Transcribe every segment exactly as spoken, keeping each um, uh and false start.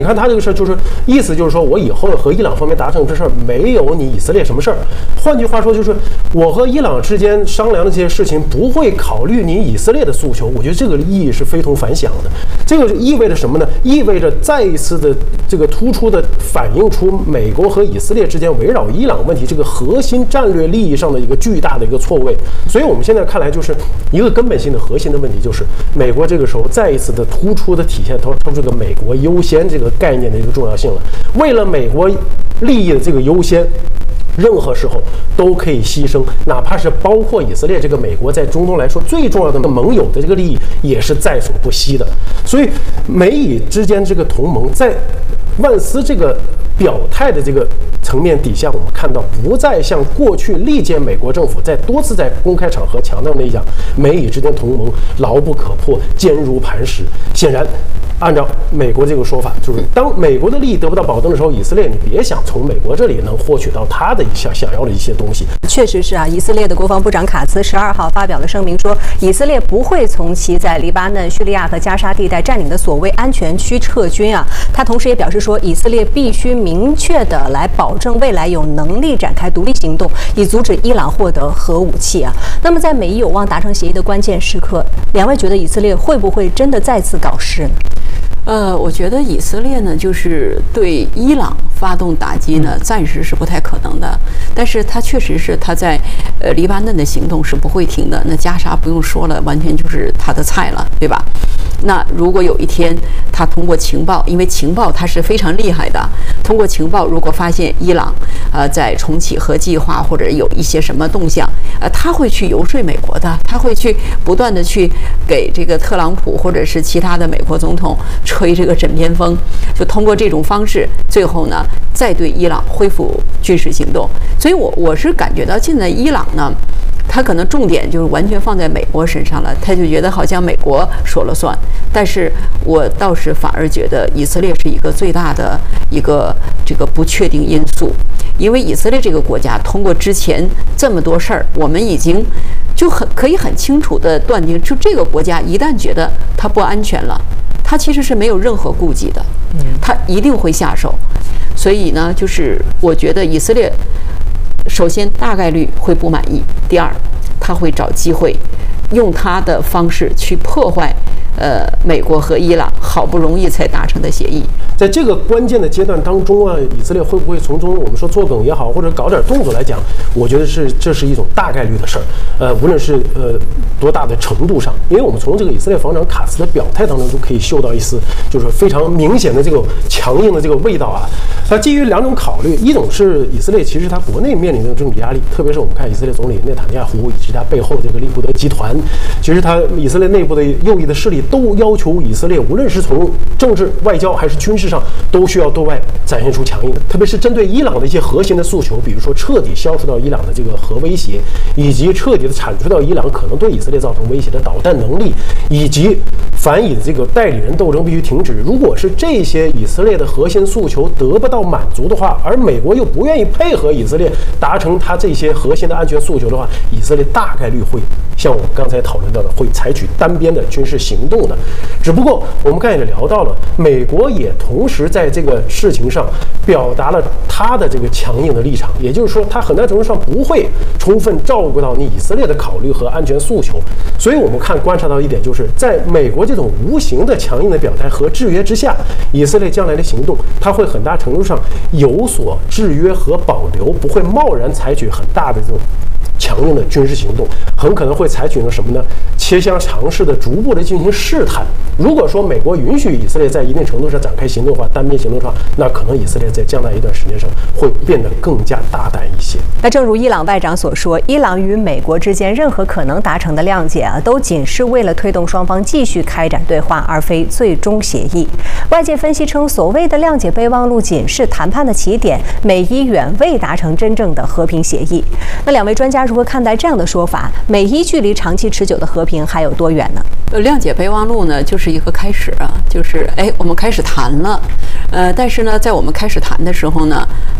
你看他这个事儿，就是意思就是说我以后和伊朗方面达成这事儿，没有你以色列什么事儿。换句话说，就是我和伊朗之间商量的这些事情，不会考虑你以色列的诉求。我觉得这个意义是非同凡响的。这个意味着什么呢？意味着再一次的这个突出的反映出美国和以色列之间围绕伊朗问题这个核心战略利益上的一个巨大的一个错位。所以我们现在看来，就是一个根本性的核心的问题，就是美国这个时候再一次的突出的体现它它这个美国优先这个概念的一个重要性了。为了美国利益的这个优先，任何时候都可以牺牲，哪怕是包括以色列这个美国在中东来说最重要的盟友的这个利益，也是在所不惜的。所以美以之间这个同盟，在万斯这个表态的这个层面底下，我们看到不再像过去历届美国政府在多次在公开场合强调那样，美以之间同盟牢不可破，坚如磐石。显然按照美国这个说法，就是当美国的利益得不到保证的时候，以色列你别想从美国这里能获取到他的想想要的一些东西。 确实是啊，以色列的国防部长卡茨十二号发表了声明说，以色列不会从其在黎巴嫩、叙利亚和加沙地带占领的所谓安全区撤军啊。他同时也表示说，以色列必须明确的来保证未来有能力展开独立行动，以阻止伊朗获得核武器啊。那么在美伊有望达成协议的关键时刻，两位觉得以色列会不会真的再次搞事呢？ 呃，我觉得以色列呢，就是对伊朗发动打击呢，暂时是不太可能的。但是它确实是它在呃黎巴嫩的行动是不会停的。那加沙不用说了，完全就是它的菜了，对吧？那如果有一天他通过情报，因为情报它是非常厉害的，通过情报如果发现伊朗呃在重启核计划或者有一些什么动向，呃他会去游说美国的，他会去不断的去给这个特朗普或者是其他的美国总统吹这个枕边风，就通过这种方式，最后呢再对伊朗恢复军事行动。所以我我是感觉到现在伊朗呢，他可能重点就是完全放在美国身上了，他就觉得好像美国说了算。但是我倒是反而觉得以色列是一个最大的一个这个不确定因素，因为以色列这个国家通过之前这么多事儿，我们已经就很可以很清楚地断定，就这个国家一旦觉得它不安全了，它其实是没有任何顾忌的，它一定会下手。所以呢，就是我觉得以色列首先大概率会不满意，第二，他会找机会用他的方式去破坏呃美国和伊朗好不容易才达成的协议。 在这个关键的阶段当中啊，以色列会不会从中我们说作梗也好，或者搞点动作来讲，我觉得是这是一种大概率的事儿。呃，无论是呃多大的程度上，因为我们从这个以色列防长卡茨的表态当中都可以嗅到一丝就是非常明显的这个强硬的这个味道啊。那基于两种考虑，一种是以色列其实它国内面临的政治压力，特别是我们看以色列总理内塔尼亚胡以及他背后这个利库德集团，其实他以色列内部的右翼的势力都要求以色列无论是从政治、外交还是军事上，都需要对外展现出强硬的，特别是针对伊朗的一些核心的诉求，比如说彻底消除到伊朗的这个核威胁，以及彻底的铲除掉伊朗可能对以色列造成威胁的导弹能力，以及反以的这个代理人斗争必须停止。如果是这些以色列的核心诉求得不到满足的话，而美国又不愿意配合以色列达成他这些核心的安全诉求的话，以色列大概率会像我们刚才讨论到的，会采取单边的军事行动的。只不过我们刚才也聊到了，美国也同时在这个事情上表达了他的这个强硬的立场，也就是说，他很大程度上不会充分照顾到你以色列的考虑和安全诉求。所以我们看观察到一点，就是在美国这种无形的强硬的表态和制约之下，以色列将来的行动，它会很大程度上有所制约和保留，不会贸然采取很大的这种强硬的军事行动，很可能会采取呢什么呢？切香尝试的逐步的进行试探。如果说美国允许以色列在一定程度上展开行动的话，单边行动的话，那可能以色列在将来一段时间上会变得更加大胆一些。 那正如伊朗外长所说，伊朗与美国之间任何可能达成的谅解啊，都仅是为了推动双方继续开展对话，而非最终协议。外界分析称，所谓的谅解备忘录仅是谈判的起点，美伊远未达成真正的和平协议。那两位专家如何看待这样的说法？美伊距离长期持久的和平还有多远呢？ 呃，谅解备忘录呢，就是一个开始啊，就是哎，我们开始谈了，呃，但是呢，在我们开始谈的时候呢，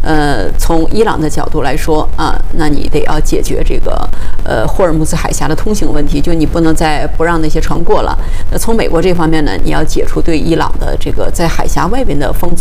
呃，从伊朗的角度来说啊，那你得要解决这个呃霍尔木兹海峡的通行问题，就你不能再不让那些船过了。那从美国这方面呢，你要解除对伊朗的这个在海峡外边的封锁。